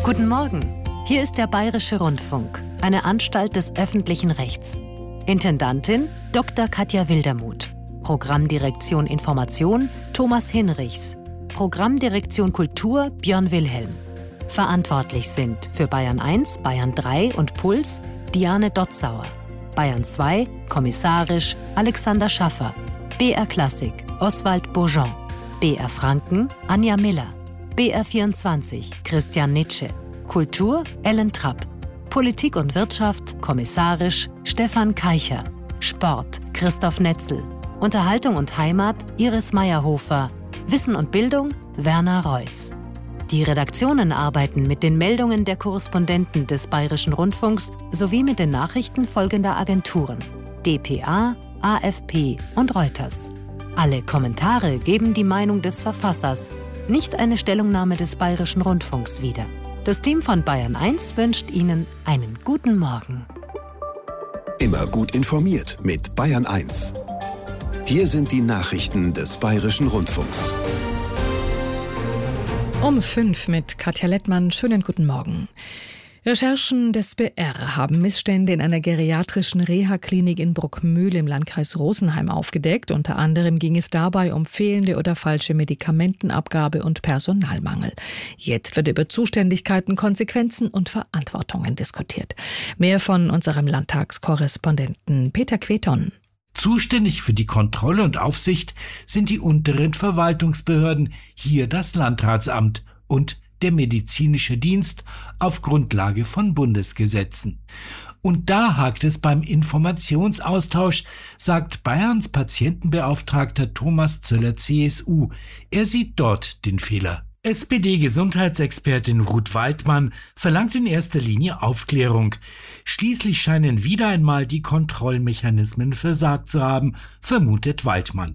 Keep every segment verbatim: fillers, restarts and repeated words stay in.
Guten Morgen. Hier ist der Bayerische Rundfunk, eine Anstalt des öffentlichen Rechts. Intendantin Doktor Katja Wildermuth. Programmdirektion Information Thomas Hinrichs. Programmdirektion Kultur Björn Wilhelm. Verantwortlich sind für Bayern eins, Bayern drei und Puls Diane Dotzauer. Bayern zwei, kommissarisch Alexander Schaffer. B R Klassik Oswald Bourgeon. B R Franken Anja Miller. B R vierundzwanzig Christian Nitsche. Kultur Ellen Trapp. Politik und Wirtschaft kommissarisch Stefan Keicher. Sport Christoph Netzel. Unterhaltung und Heimat Iris Meyerhofer. Wissen und Bildung Werner Reuss. Die Redaktionen arbeiten mit den Meldungen der Korrespondenten des Bayerischen Rundfunks sowie mit den Nachrichten folgender Agenturen: D P A, A F P und Reuters. Alle Kommentare geben die Meinung des Verfassers, nicht eine Stellungnahme des Bayerischen Rundfunks wieder. Das Team von Bayern eins wünscht Ihnen einen guten Morgen. Immer gut informiert mit Bayern eins. Hier sind die Nachrichten des Bayerischen Rundfunks. Um fünf mit Katja Lettmann. Schönen guten Morgen. Recherchen des B R haben Missstände in einer geriatrischen Reha-Klinik in Bruckmühl im Landkreis Rosenheim aufgedeckt. Unter anderem ging es dabei um fehlende oder falsche Medikamentenabgabe und Personalmangel. Jetzt wird über Zuständigkeiten, Konsequenzen und Verantwortungen diskutiert. Mehr von unserem Landtagskorrespondenten Peter Queton. Zuständig für die Kontrolle und Aufsicht sind die unteren Verwaltungsbehörden, hier das Landratsamt und der medizinische Dienst auf Grundlage von Bundesgesetzen. Und da hakt es beim Informationsaustausch, sagt Bayerns Patientenbeauftragter Thomas Zöller C S U. Er sieht dort den Fehler. S P D-Gesundheitsexpertin Ruth Waldmann verlangt in erster Linie Aufklärung. Schließlich scheinen wieder einmal die Kontrollmechanismen versagt zu haben, vermutet Waldmann.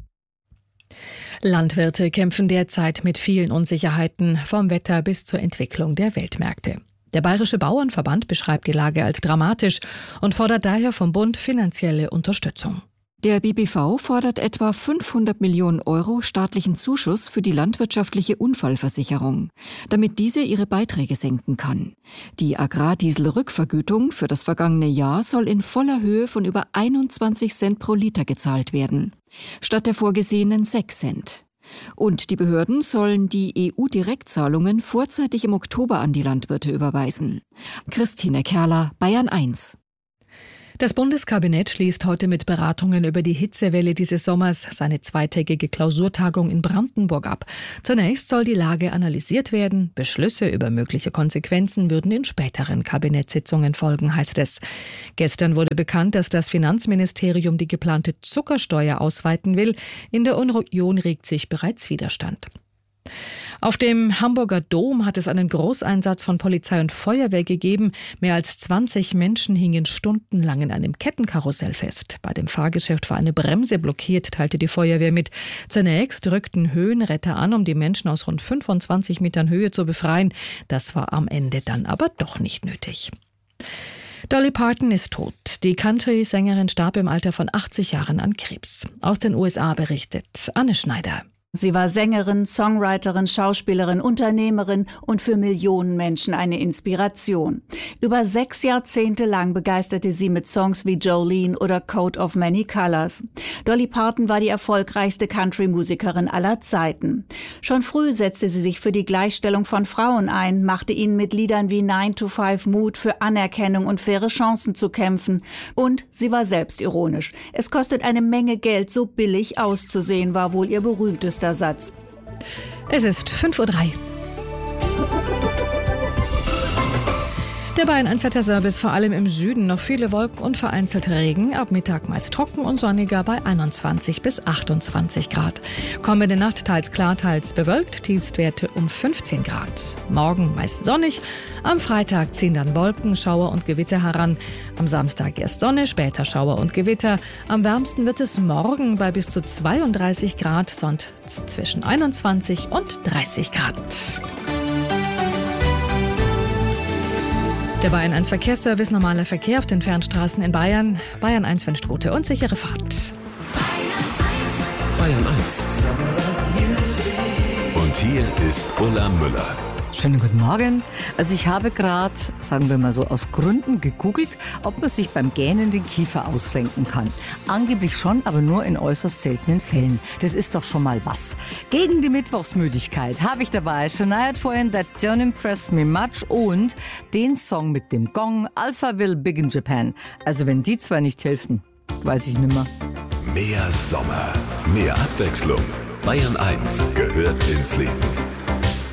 Landwirte kämpfen derzeit mit vielen Unsicherheiten, vom Wetter bis zur Entwicklung der Weltmärkte. Der Bayerische Bauernverband beschreibt die Lage als dramatisch und fordert daher vom Bund finanzielle Unterstützung. Der B B V fordert etwa fünfhundert Millionen Euro staatlichen Zuschuss für die landwirtschaftliche Unfallversicherung, damit diese ihre Beiträge senken kann. Die Agrardieselrückvergütung für das vergangene Jahr soll in voller Höhe von über einundzwanzig Cent pro Liter gezahlt werden, statt der vorgesehenen sechs Cent. Und die Behörden sollen die E U-Direktzahlungen vorzeitig im Oktober an die Landwirte überweisen. Christine Kerler, Bayern eins. Das Bundeskabinett schließt heute mit Beratungen über die Hitzewelle dieses Sommers seine zweitägige Klausurtagung in Brandenburg ab. Zunächst soll die Lage analysiert werden. Beschlüsse über mögliche Konsequenzen würden in späteren Kabinettssitzungen folgen, heißt es. Gestern wurde bekannt, dass das Finanzministerium die geplante Zuckersteuer ausweiten will. In der Union regt sich bereits Widerstand. Auf dem Hamburger Dom hat es einen Großeinsatz von Polizei und Feuerwehr gegeben. Mehr als zwanzig Menschen hingen stundenlang in einem Kettenkarussell fest. Bei dem Fahrgeschäft war eine Bremse blockiert, teilte die Feuerwehr mit. Zunächst rückten Höhenretter an, um die Menschen aus rund fünfundzwanzig Metern Höhe zu befreien. Das war am Ende dann aber doch nicht nötig. Dolly Parton ist tot. Die Country-Sängerin starb im Alter von achtzig Jahren an Krebs. Aus den U S A berichtet Anne Schneider. Sie war Sängerin, Songwriterin, Schauspielerin, Unternehmerin und für Millionen Menschen eine Inspiration. Über sechs Jahrzehnte lang begeisterte sie mit Songs wie Jolene oder Coat of Many Colors. Dolly Parton war die erfolgreichste Country-Musikerin aller Zeiten. Schon früh setzte sie sich für die Gleichstellung von Frauen ein, machte ihnen mit Liedern wie nine to five Mut für Anerkennung und faire Chancen zu kämpfen. Und sie war selbstironisch. Es kostet eine Menge Geld, so billig auszusehen, war wohl ihr berühmtester Satz. Es ist fünf Uhr drei. Der Bayern eins Wetterservice, vor allem im Süden noch viele Wolken und vereinzelt Regen, ab Mittag meist trocken und sonniger bei einundzwanzig bis achtundzwanzig Grad. Kommende Nacht teils klar, teils bewölkt, Tiefstwerte um fünfzehn Grad. Morgen meist sonnig, am Freitag ziehen dann Wolken, Schauer und Gewitter heran. Am Samstag erst Sonne, später Schauer und Gewitter. Am wärmsten wird es morgen bei bis zu zweiunddreißig Grad, sonst zwischen einundzwanzig und dreißig Grad. Der Bayern eins Verkehrsservice, normaler Verkehr auf den Fernstraßen in Bayern. Bayern eins wünscht gute und sichere Fahrt. Bayern eins. Und hier ist Ulla Müller. Schönen guten Morgen. Also ich habe gerade, sagen wir mal so, aus Gründen gegoogelt, ob man sich beim Gähnen den Kiefer ausrenken kann. Angeblich schon, aber nur in äußerst seltenen Fällen. Das ist doch schon mal was. Gegen die Mittwochsmüdigkeit habe ich dabei Shania Twain, That Don't Impress Me Much und den Song mit dem Gong, Alphaville Big in Japan. Also wenn die zwei nicht helfen, weiß ich nimmer. Mehr Sommer, mehr Abwechslung. Bayern eins gehört ins Leben.